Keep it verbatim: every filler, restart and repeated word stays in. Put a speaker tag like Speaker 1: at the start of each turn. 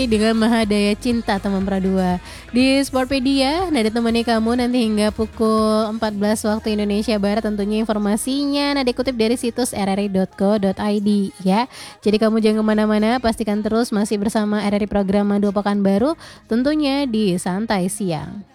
Speaker 1: Dengan Mahadaya Cinta teman Pradua di Sportpedia. Nah, ditemani kamu nanti hingga pukul empat belas waktu Indonesia Barat tentunya informasinya. Nah, dikutip dari situs r r i dot co dot i d ya. Jadi kamu jangan kemana-mana, pastikan terus masih bersama R R I Program Dua Pekan Baru tentunya di Santai Siang.